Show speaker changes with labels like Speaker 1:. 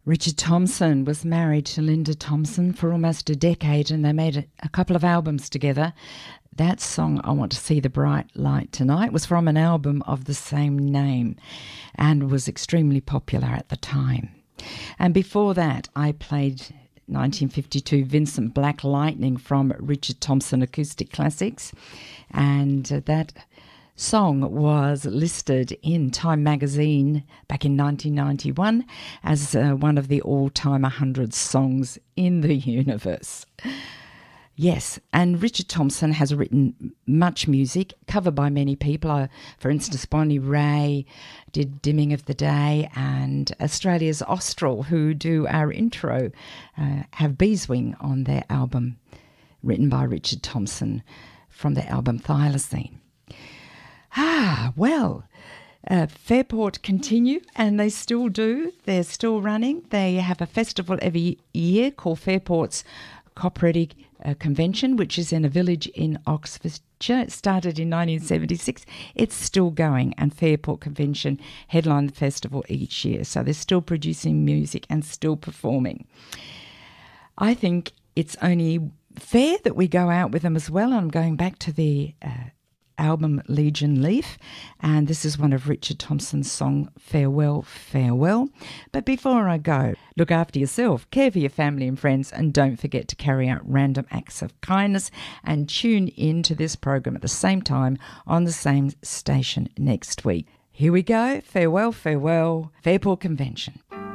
Speaker 1: Richard Thompson was married to Linda Thompson for almost a decade, and they made a couple of albums together. That song, I Want to See the Bright Light Tonight, was from an album of the same name and was extremely popular at the time. And before that, I played 1952 Vincent Black Lightning from Richard Thompson Acoustic Classics, and that song was listed in Time magazine back in 1991 as one of the all-time 100 songs in the universe. Yes, and Richard Thompson has written much music, covered by many people. For instance, Bonnie Raitt did Dimming of the Day, and Australia's Austral, who do our intro, have Beeswing on their album, written by Richard Thompson from the album Thylacine. Fairport continue, and they still do. They're still running. They have a festival every year called Fairport's Cooperative Convention, which is in a village in Oxfordshire. It started in 1976. It's still going, and Fairport Convention headline the festival each year. So they're still producing music and still performing. I think it's only fair that we go out with them as well. I'm going back to the album Legion Leaf, and this is one of Richard Thompson's song Farewell, Farewell. But before I go, look after yourself, care for your family and friends, and don't forget to carry out random acts of kindness, and tune in to this program at the same time on the same station next week. Here we go. Farewell, farewell, Fairport Convention.